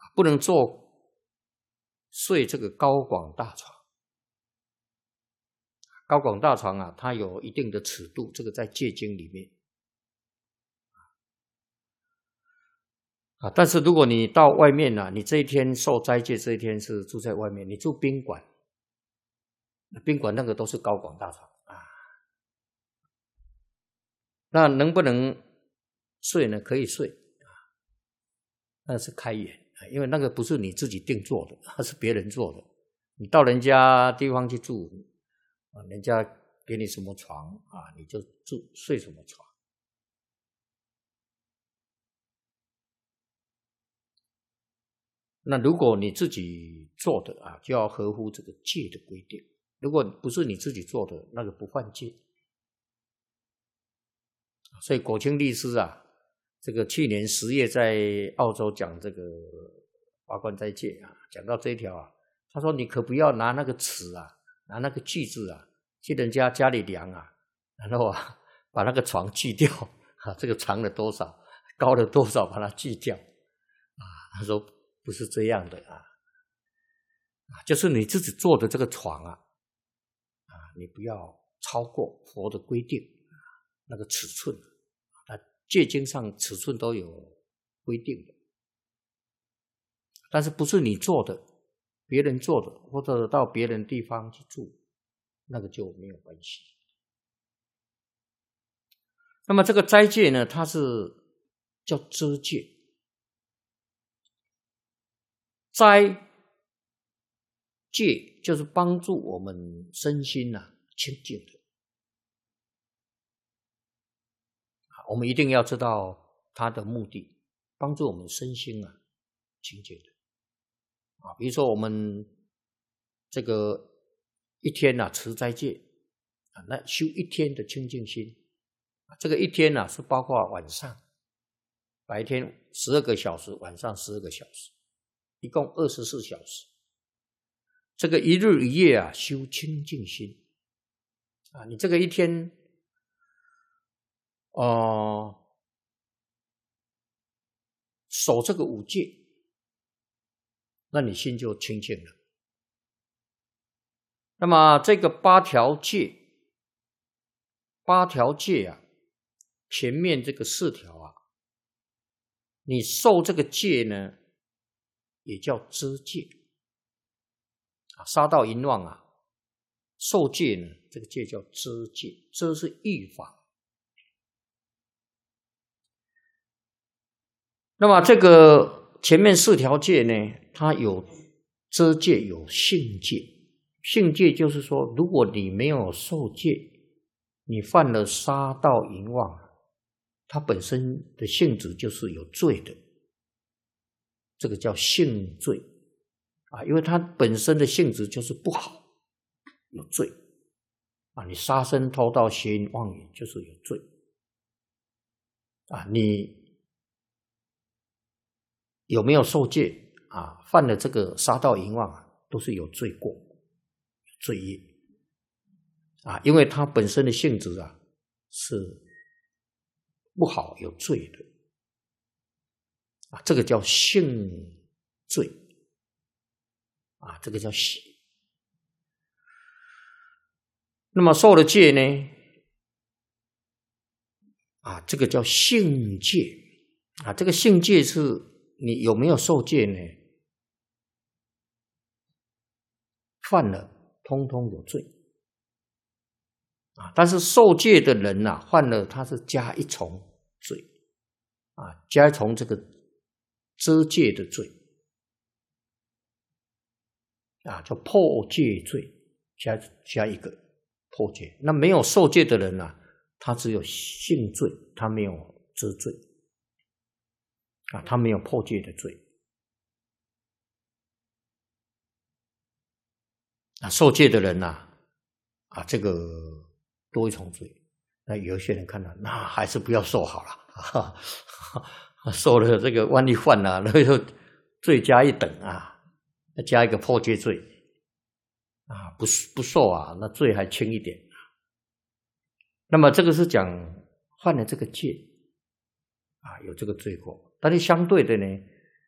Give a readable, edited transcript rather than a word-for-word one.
不能睡这个高广大床。高广大床啊，它有一定的尺度，这个在戒经里面。但是如果你到外面啊，你这一天受斋戒，这一天是住在外面，你住宾馆，宾馆那个都是高广大床啊。那能不能睡呢？可以睡啊，那是开眼，因为那个不是你自己定做的，那是别人做的。你到人家地方去住，人家给你什么床啊，你就睡什么床。那如果你自己做的啊，就要合乎这个戒的规定。如果不是你自己做的，那个不犯戒。所以果清律师啊，这个去年10月在澳洲讲这个八关斋戒啊，讲到这一条啊，他说你可不要拿那个尺啊，拿那个锯子啊，去人家家里量啊，然后啊把那个床锯掉啊，这个长了多少，高了多少，把它锯掉啊。他说不是这样的啊，就是你自己做的这个床啊，你不要超过佛的规定那个尺寸。戒经上尺寸都有规定的，但是不是你做的，别人做的，或者到别人地方去住，那个就没有关系。那么这个斋戒呢，它是叫遮戒，斋戒就是帮助我们身心清净的。我们一定要知道它的目的，帮助我们身心清净的。比如说我们这个一天持斋戒，那修一天的清净心。这个一天是包括晚上，白天12个小时，晚上12个小时，一共24小时。这个一日一夜修清净心。你这个一天守这个5戒，那你心就清净了。那么这个8条戒前面这个4条你受这个戒呢，也叫遮戒。杀盗淫妄受戒呢，这个戒叫遮戒，遮是预防。那么这个前面4条戒呢，它有遮戒，有性戒。性戒就是说，如果你没有受戒，你犯了杀盗淫妄，它本身的性质就是有罪的，这个叫性罪因为它本身的性质就是不好，有罪你杀生偷盗邪淫妄语就是有罪你有没有受戒犯了这个杀盗淫妄都是有罪过，罪业因为它本身的性质是不好，有罪的这个叫性罪这个叫性。那么受了戒呢这个叫性戒这个性戒是你有没有受戒呢？犯了通通有罪但是受戒的人犯了他是加一重罪加一重这个遮戒的罪叫破戒罪，加一个破戒。那没有受戒的人他只有性罪，他没有遮罪他没有破戒的罪受戒的人这个多一重罪。那有一些人看到，那还是不要受好了受了这个万一犯了，那就罪加一等加一个破戒罪不受那罪还轻一点。那么这个是讲犯了这个戒有这个罪过。但是相对的呢，